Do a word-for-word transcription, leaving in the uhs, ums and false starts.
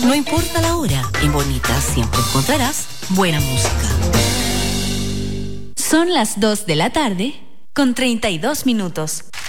No importa la hora, en Bonita siempre encontrarás buena música. Son las dos de la tarde con treinta y dos minutos.